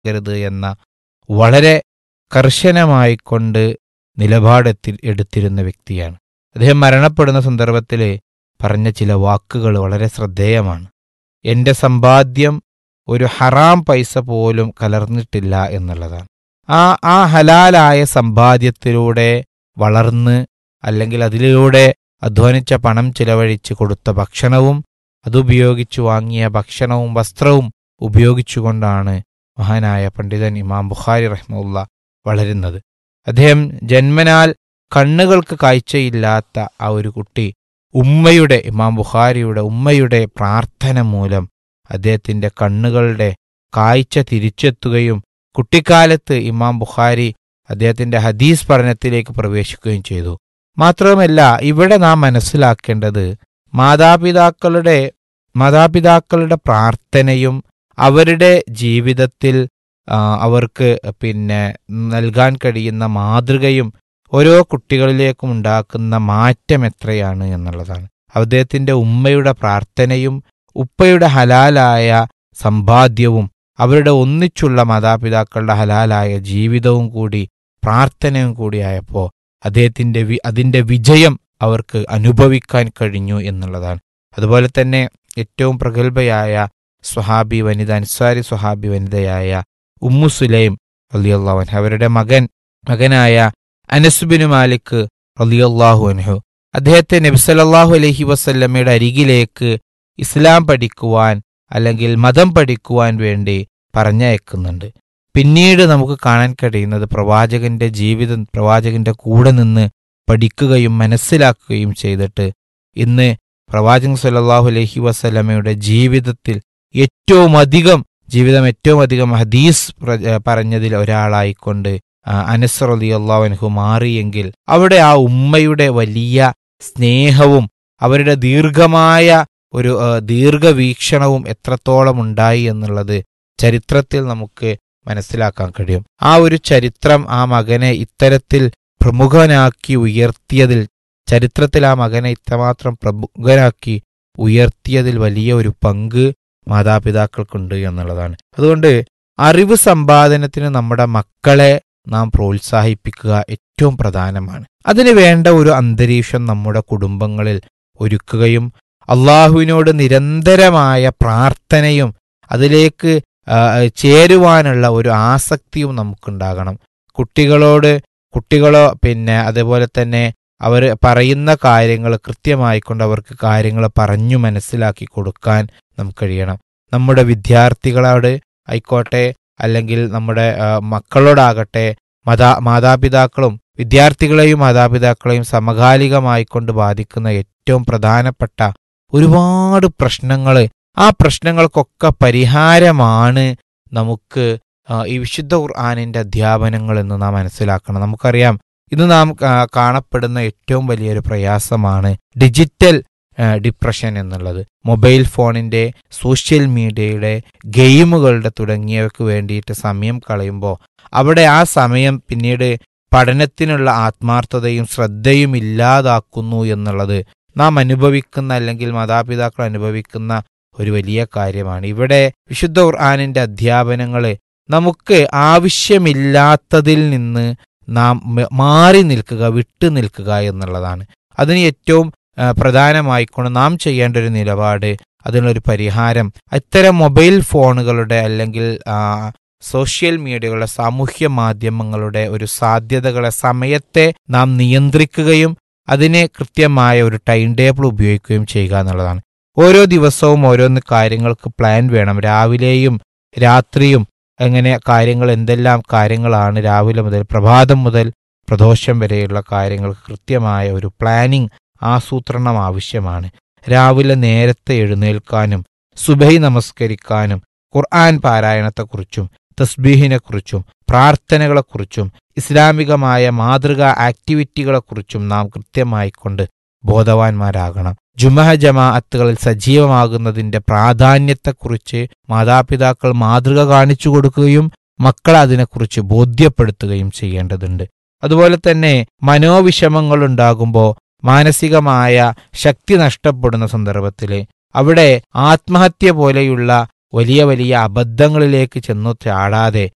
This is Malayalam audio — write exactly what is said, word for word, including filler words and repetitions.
രുത് എന്ന വളരെ കർശനമായിക്കൊണ്ട് നിലപാടെത്തി എടുത്തിരുന്ന വ്യക്തിയാണ്. അദ്ദേഹം മരണപ്പെടുന്ന സന്ദർഭത്തിൽ പറഞ്ഞ ചില വാക്കുകൾ വളരെ ശ്രദ്ധേയമാണ്. എൻ്റെ സമ്പാദ്യം ഒരു ഹറാം പൈസ പോലും കലർന്നിട്ടില്ല എന്നുള്ളതാണ്. ആ ആ ഹലാലായ സമ്പാദ്യത്തിലൂടെ വളർന്ന് അല്ലെങ്കിൽ അതിലൂടെ അധ്വാനിച്ച പണം ചിലവഴിച്ച് കൊടുത്ത ഭക്ഷണവും അതുപയോഗിച്ചു വാങ്ങിയ ഭക്ഷണവും വസ്ത്രവും ഉപയോഗിച്ചുകൊണ്ടാണ് മഹാനായ പണ്ഡിതൻ ഇമാം ബുഖാരി റഹ്മത്തുള്ളാഹി വളരുന്നത്. അദ്ദേഹം ജന്മനാൽ കണ്ണുകൾക്ക് കാഴ്ചയില്ലാത്ത ആ ഒരു കുട്ടി ഉമ്മയുടെ ഇമാം ബുഖാരിയുടെ ഉമ്മയുടെ പ്രാർത്ഥന മൂലം അദ്ദേഹത്തിൻ്റെ കണ്ണുകളുടെ കാഴ്ച തിരിച്ചെത്തുകയും കുട്ടിക്കാലത്ത് ഇമാം ബുഖാരി അദ്ദേഹത്തിൻ്റെ ഹദീസ് പഠനത്തിലേക്ക് പ്രവേശിക്കുകയും ചെയ്തു. മാത്രവുമല്ല, ഇവിടെ നാം മനസ്സിലാക്കേണ്ടത് മാതാപിതാക്കളുടെ മാതാപിതാക്കളുടെ പ്രാർത്ഥനയും അവരുടെ ജീവിതത്തിൽ അവർക്ക് പിന്നെ നൽകാൻ കഴിയുന്ന മാതൃകയും ഓരോ കുട്ടികളിലേക്കും ഉണ്ടാക്കുന്ന മാറ്റം എത്രയാണ് എന്നുള്ളതാണ്. അദ്ദേഹത്തിൻ്റെ ഉമ്മയുടെ പ്രാർത്ഥനയും ഉപ്പയുടെ ഹലാലായ സമ്പാദ്യവും അവരുടെ ഒന്നിച്ചുള്ള മാതാപിതാക്കളുടെ ഹലാലായ ജീവിതവും കൂടി പ്രാർത്ഥനയും കൂടിയായപ്പോൾ അദ്ദേഹത്തിൻ്റെ വി അതിൻ്റെ വിജയം അവർക്ക് അനുഭവിക്കാൻ കഴിഞ്ഞു എന്നുള്ളതാണ്. അതുപോലെ തന്നെ ഏറ്റവും പ്രഗത്ഭയായ സ്വഹാബി വനിത അൻസാരി സ്വഹാബി വനിതയായ ഉമ്മു സുലൈം റളിയല്ലാഹു അൻഹ, അവരുടെ മകൻ മകനായ അനസ് ബിൻ മാലിക് റളിയല്ലാഹു അൻഹു അദ്ദേഹത്തെ നബി സല്ലല്ലാഹു അലൈഹി വസല്ലമയുടെ അരികിലേക്ക് ഇസ്ലാം പഠിക്കുവാൻ അല്ലെങ്കിൽ മതം പഠിക്കുവാൻ വേണ്ടി പറഞ്ഞയക്കുന്നുണ്ട്. പിന്നീട് നമുക്ക് കാണാൻ കഴിയുന്നത് പ്രവാചകന്റെ ജീവിതം പ്രവാചകന്റെ കൂടെ നിന്ന് പഠിക്കുകയും മനസ്സിലാക്കുകയും ചെയ്തിട്ട് ഇന്ന് പ്രവാചകൻ സല്ലല്ലാഹു അലൈഹി വസല്ലമയുടെ ജീവിതത്തിൽ ഏറ്റവും അധികം ജീവിതം ഏറ്റവും അധികം ഹദീസ് പറഞ്ഞതിൽ ഒരാളായിക്കൊണ്ട് അനസ് റളിയല്ലാഹു അൻഹു മാറിയെങ്കിൽ അവിടെ ആ ഉമ്മയുടെ വലിയ സ്നേഹവും അവരുടെ ദീർഘമായ ഒരു ദീർഘവീക്ഷണവും എത്രത്തോളം ഉണ്ടായി എന്നുള്ളത് ചരിത്രത്തിൽ നമുക്ക് മനസ്സിലാക്കാൻ കഴിയും. ആ ഒരു ചരിത്രം ആ മകനെ ഇത്തരത്തിൽ പ്രമുഖനാക്കി ഉയർത്തിയതിൽ ചരിത്രത്തിൽ ആ മകനെ ഇത്രമാത്രം പ്രമുഖനാക്കി ഉയർത്തിയതിൽ വലിയ ഒരു പങ്ക് മാതാപിതാക്കൾക്കുണ്ട് എന്നുള്ളതാണ്. അതുകൊണ്ട് അറിവ് സമ്പാദനത്തിന് നമ്മുടെ മക്കളെ നാം പ്രോത്സാഹിപ്പിക്കുക ഏറ്റവും പ്രധാനമാണ്. അതിന് വേണ്ട ഒരു അന്തരീക്ഷം നമ്മുടെ കുടുംബങ്ങളിൽ ഒരുക്കുകയും അള്ളാഹുവിനോട് നിരന്തരമായ പ്രാർത്ഥനയും അതിലേക്ക് ചേരുവാനുള്ള ഒരു ആസക്തിയും നമുക്കുണ്ടാകണം. കുട്ടികളോട് കുട്ടികളോ പിന്നെ അതുപോലെ തന്നെ അവർ പറയുന്ന കാര്യങ്ങൾ കൃത്യമായിക്കൊണ്ട് അവർക്ക് കാര്യങ്ങൾ പറഞ്ഞു മനസ്സിലാക്കി കൊടുക്കാൻ നമുക്ക് കഴിയണം. നമ്മുടെ വിദ്യാർത്ഥികളോട് ആയിക്കോട്ടെ അല്ലെങ്കിൽ നമ്മുടെ മക്കളോടാകട്ടെ മാതാ മാതാപിതാക്കളും വിദ്യാർത്ഥികളെയും മാതാപിതാക്കളെയും സമകാലികമായിക്കൊണ്ട് ബാധിക്കുന്ന ഏറ്റവും പ്രധാനപ്പെട്ട ഒരുപാട് പ്രശ്നങ്ങൾ, ആ പ്രശ്നങ്ങൾക്കൊക്കെ പരിഹാരമാണ് നമുക്ക് ഈ വിശുദ്ധ ഖുർആനിൻ്റെ അധ്യാപനങ്ങൾ എന്ന് നാം മനസ്സിലാക്കണം. നമുക്കറിയാം, ഇന്ന് നാം കാണപ്പെടുന്ന ഏറ്റവും വലിയൊരു പ്രയാസമാണ് ഡിജിറ്റൽ ഡിപ്രഷൻ എന്നുള്ളത്. മൊബൈൽ ഫോണിൻ്റെ, സോഷ്യൽ മീഡിയയുടെ, ഗെയിമുകളുടെ തുടങ്ങിയവയ്ക്ക് വേണ്ടിയിട്ട് സമയം കളയുമ്പോൾ അവിടെ ആ സമയം പിന്നീട് പഠനത്തിനുള്ള ആത്മാർത്ഥതയും ശ്രദ്ധയും ഇല്ലാതാക്കുന്നു എന്നുള്ളത് നാം അനുഭവിക്കുന്ന അല്ലെങ്കിൽ മാതാപിതാക്കൾ അനുഭവിക്കുന്ന ഒരു വലിയ കാര്യമാണ്. ഇവിടെ വിശുദ്ധ ഖുർആനിൻ്റെ അധ്യാപനങ്ങൾ നമുക്ക് ആവശ്യമില്ലാത്തതിൽ നിന്ന് നാം മാറി നിൽക്കുക, വിട്ടു നിൽക്കുക എന്നുള്ളതാണ്. അതിന് ഏറ്റവും പ്രധാനമായിക്കൊണ്ട് നാം ചെയ്യേണ്ട ഒരു നിലപാട്, അതിനൊരു പരിഹാരം ഇത്തരം മൊബൈൽ ഫോണുകളുടെ അല്ലെങ്കിൽ സോഷ്യൽ മീഡിയകളുടെ, സാമൂഹ്യ മാധ്യമങ്ങളുടെ ഒരു സാധ്യതകളെ, സമയത്തെ നാം നിയന്ത്രിക്കുകയും അതിനെ കൃത്യമായ ഒരു ടൈം ടേബിൾ ഉപയോഗിക്കുകയും ചെയ്യുക എന്നുള്ളതാണ്. ഓരോ ദിവസവും ഓരോന്ന് കാര്യങ്ങൾക്ക് പ്ലാൻ വേണം. രാവിലെയും രാത്രിയും എങ്ങനെ കാര്യങ്ങൾ, എന്തെല്ലാം കാര്യങ്ങളാണ് രാവിലെ മുതൽ പ്രഭാതം മുതൽ പ്രദോഷം വരെയുള്ള കാര്യങ്ങൾക്ക് കൃത്യമായ ഒരു പ്ലാനിങ്, ആസൂത്രണം ആവശ്യമാണ്. രാവിലെ നേരത്തെ എഴുന്നേൽക്കാനും സുബഹി നമസ്കരിക്കാനും ഖുർആൻ പാരായണത്തെക്കുറിച്ചും തസ്ബീഹിനെക്കുറിച്ചും പ്രാർത്ഥനകളെക്കുറിച്ചും ഇസ്ലാമികമായ മാതൃകാ ആക്ടിവിറ്റികളെക്കുറിച്ചും നാം കൃത്യമായിക്കൊണ്ട് ബോധവാന്മാരാകണം. ജുമഅ ജമാഅത്തുകളിൽ സജീവമാകുന്നതിൻ്റെ പ്രാധാന്യത്തെക്കുറിച്ച് മാതാപിതാക്കൾ മാതൃക കാണിച്ചു കൊടുക്കുകയും മക്കളെ അതിനെക്കുറിച്ച് ബോധ്യപ്പെടുത്തുകയും ചെയ്യേണ്ടതുണ്ട്. അതുപോലെ തന്നെ മനോവിഷമങ്ങൾ ഉണ്ടാകുമ്പോൾ, മാനസികമായ ശക്തി നഷ്ടപ്പെടുന്ന സന്ദർഭത്തിൽ അവിടെ ആത്മഹത്യ പോലെയുള്ള വലിയ വലിയ അബദ്ധങ്ങളിലേക്ക് ചെന്നു ചാടാതെ